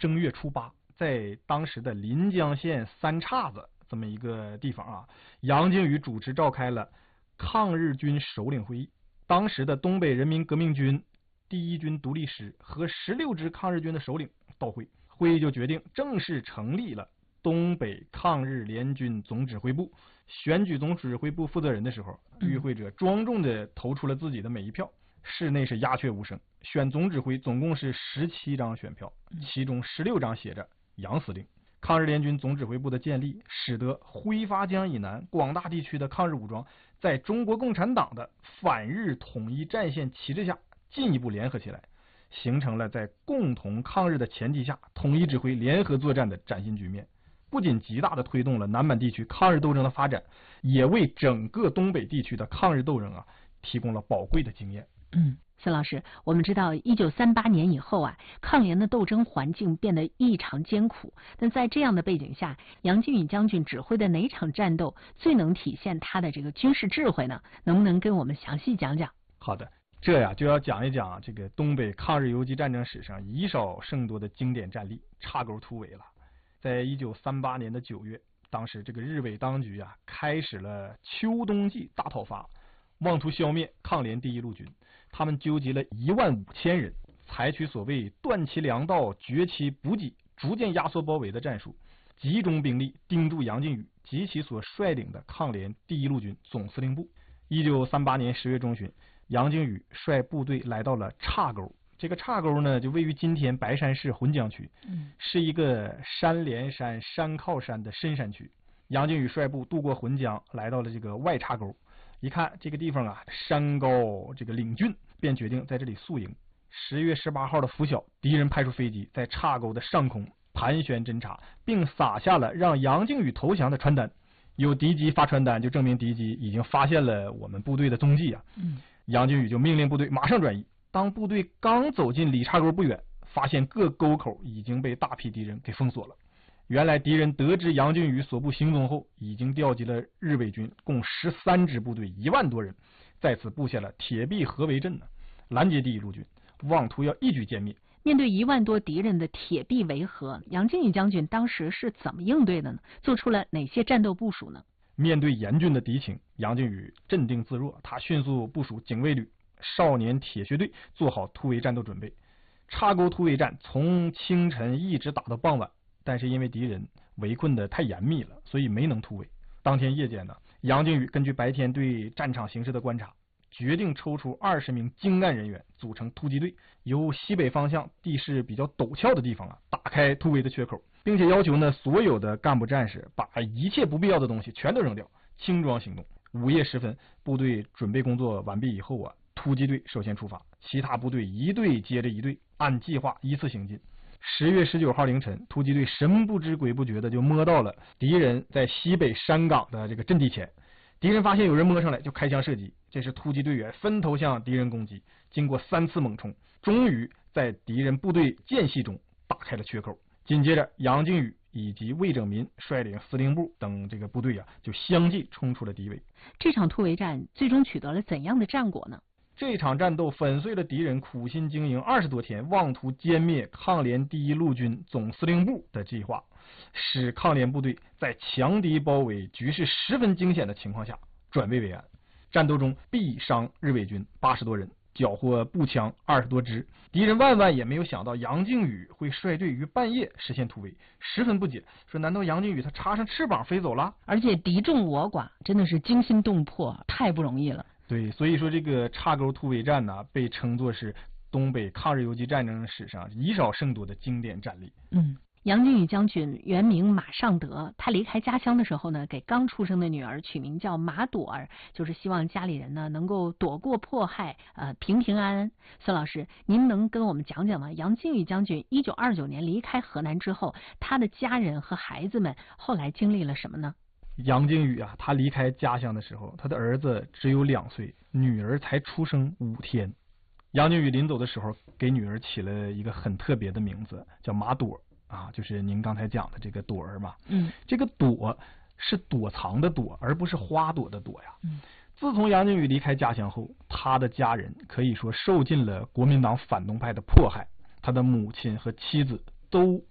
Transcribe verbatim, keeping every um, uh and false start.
正月初八，在当时的临江县三岔子这么一个地方啊，杨靖宇主持召开了抗日军首领会议。当时的东北人民革命军第一军独立师和十六支抗日军的首领到会，会议就决定正式成立了东北抗日联军总指挥部。选举总指挥部负责人的时候，与会者庄重地投出了自己的每一票，室内是鸦雀无声。选总指挥总共是十七张选票，其中十六张写着杨司令。抗日联军总指挥部的建立，使得挥发江以南广大地区的抗日武装在中国共产党的反日统一战线旗帜下进一步联合起来，形成了在共同抗日的前提下统一指挥联合作战的崭新局面。不仅极大地推动了南满地区抗日斗争的发展，也为整个东北地区的抗日斗争啊提供了宝贵的经验。 嗯，孙老师，我们知道一九三八年以后啊，抗联的斗争环境变得异常艰苦。但在这样的背景下，杨靖宇将军指挥的哪场战斗最能体现他的这个军事智慧呢？能不能跟我们详细讲讲？ 好的，这呀就要讲一讲这个东北抗日游击战争史上以少胜多的经典战例——岔沟突围了。在一九三八年的九月，当时这个日伪当局啊开始了秋冬季大讨伐，妄图消灭抗联第一路军。他们纠集了一万五千人，采取所谓断其粮道、绝其补给、逐渐压缩包围的战术，集中兵力盯住杨靖宇及其所率领的抗联第一路军总司令部。一九三八年十月中旬，杨靖宇率部队来到了岔沟。这个岔沟呢，就位于今天白山市浑江区，嗯、是一个山连山、山靠山的深山区。杨靖宇率部渡过浑江，来到了这个外岔沟。一看这个地方啊，山高这个岭峻，便决定在这里宿营。十月十八号的拂晓，敌人派出飞机在岔沟的上空盘旋侦察，并撒下了让杨靖宇投降的传单。有敌机发传单，就证明敌机已经发现了我们部队的踪迹啊。嗯、杨靖宇就命令部队马上转移。当部队刚走进离岔沟不远，发现各沟口已经被大批敌人给封锁了。原来敌人得知杨靖宇所部行踪后，已经调集了日伪军共十三支部队一万多人，在此布下了铁壁合围阵呢，拦截第一路军，妄图要一举歼灭。 面对一万多敌人的铁壁围合，杨靖宇将军当时是怎么应对的呢？做出了哪些战斗部署呢？ 面对严峻的敌情，杨靖宇镇定自若，他迅速部署警卫旅、少年铁血队，做好突围战斗准备。岔沟突围战从清晨一直打到傍晚，但是因为敌人围困的太严密了，所以没能突围。当天夜间呢，杨靖宇根据白天对战场形势的观察，决定抽出二十名精干人员组成突击队，由西北方向地势比较陡峭的地方啊，打开突围的缺口，并且要求呢所有的干部战士把一切不必要的东西全都扔掉，轻装行动。午夜时分，部队准备工作完毕以后啊，突击队首先出发，其他部队一队接着一队，按计划依次行进。十月十九号凌晨，突击队神不知鬼不觉的就摸到了敌人在西北山岗的这个阵地前。敌人发现有人摸上来，就开枪射击。这时突击队员分头向敌人攻击，经过三次猛冲，终于在敌人部队间隙中打开了缺口。紧接着，杨靖宇以及魏拯民率领司令部等这个部队啊，就相继冲出了敌围。 这场突围战最终取得了怎样的战果呢？ 这场战斗粉碎了敌人苦心经营二十多天、妄图歼灭抗联第一路军总司令部的计划，使抗联部队在强敌包围、局势十分惊险的情况下转危为安。战斗中毙伤日伪军八十多人，缴获步枪二十多支。敌人万万也没有想到杨靖宇会率队于半夜实现突围，十分不解，说难道杨靖宇他插上翅膀飞走了？ 而且敌众我寡，真的是惊心动魄，太不容易了。 对，所以说这个岔沟突围战呢，被称作是东北抗日游击战争史上以少胜多的经典战例。 嗯，杨靖宇将军原名马尚德，他离开家乡的时候呢，给刚出生的女儿取名叫马朵儿，就是希望家里人呢能够躲过迫害，呃，平平安安。孙老师，您能跟我们讲讲吗？杨靖宇将军一九二九年离开河南之后，他的家人和孩子们后来经历了什么呢？ 杨靖宇啊，他离开家乡的时候，他的儿子只有两岁，女儿才出生五天。杨靖宇临走的时候，给女儿起了一个很特别的名字，叫马朵啊，就是您刚才讲的这个朵儿嘛。嗯，这个朵是躲藏的躲，而不是花朵的朵呀。嗯，自从杨靖宇离开家乡后，他的家人可以说受尽了国民党反动派的迫害，他的母亲和妻子都